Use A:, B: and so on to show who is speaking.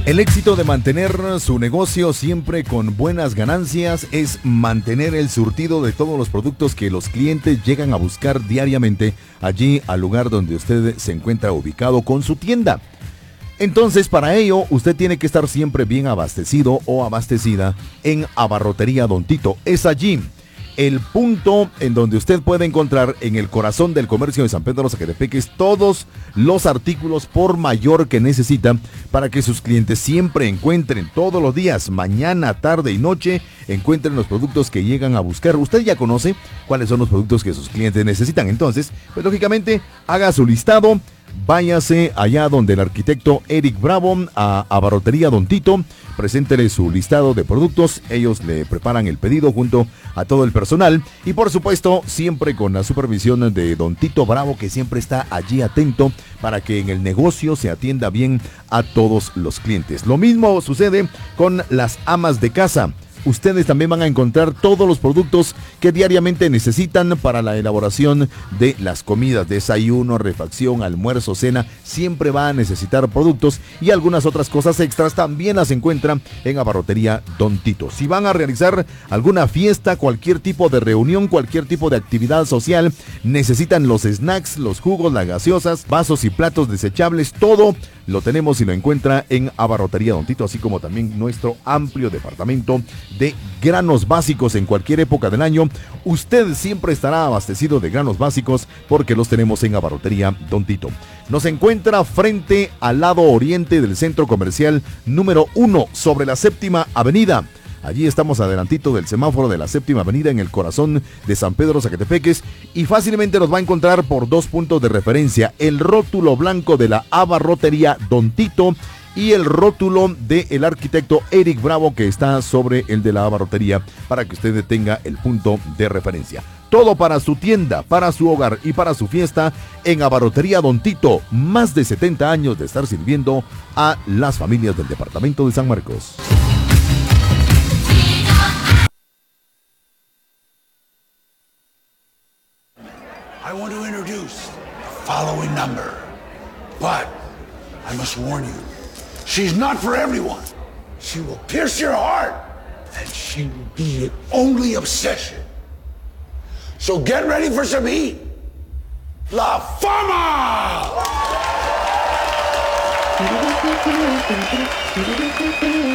A: El éxito de mantener su negocio siempre con buenas ganancias es mantener el surtido de todos los productos que los clientes llegan a buscar diariamente allí al lugar donde usted se encuentra ubicado con su tienda. Entonces, para ello, usted tiene que estar siempre bien abastecido o abastecida en Abarrotería Don Tito. Es allí el punto en donde usted puede encontrar en el corazón del comercio de San Pedro Zacatepeques todos los artículos por mayor que necesitan para que sus clientes siempre encuentren todos los días, mañana, tarde y noche, encuentren los productos que llegan a buscar. Usted ya conoce cuáles son los productos que sus clientes necesitan. Entonces, pues lógicamente, haga su listado. Váyase allá donde el arquitecto Eric Bravo a Abarrotería Don Tito, preséntele su listado de productos, ellos le preparan el pedido junto a todo el personal y por supuesto siempre con la supervisión de Don Tito Bravo, que siempre está allí atento para que en el negocio se atienda bien a todos los clientes. Lo mismo sucede con las amas de casa. Ustedes también van a encontrar todos los productos que diariamente necesitan para la elaboración de las comidas, desayuno, refacción, almuerzo, cena. Siempre va a necesitar productos y algunas otras cosas extras también las encuentran en Abarrotería Don Tito. Si van a realizar alguna fiesta, cualquier tipo de reunión, cualquier tipo de actividad social, necesitan los snacks, los jugos, las gaseosas, vasos y platos desechables, todo lo tenemos y lo encuentra en Abarrotería Don Tito, así como también nuestro amplio departamento de granos básicos en cualquier época del año. Usted siempre estará abastecido de granos básicos porque los tenemos en Abarrotería Don Tito. Nos encuentra frente al lado oriente del centro comercial número 1 sobre la 7ª Avenida. Allí estamos adelantito del semáforo de la 7ª Avenida en el corazón de San Pedro Zacatepeques y fácilmente nos va a encontrar por dos puntos de referencia: el rótulo blanco de la Abarrotería Don Tito y el rótulo del arquitecto Eric Bravo, que está sobre el de la Abarrotería, para que usted tenga el punto de referencia. Todo para su tienda, para su hogar y para su fiesta en Abarrotería Don Tito. Más de 70 años de estar sirviendo a las familias del departamento de San Marcos.
B: I want to introduce the following number, but I must warn you, she's not for everyone. She will pierce your heart, and she will be your only obsession. So get ready for some heat. La Fama!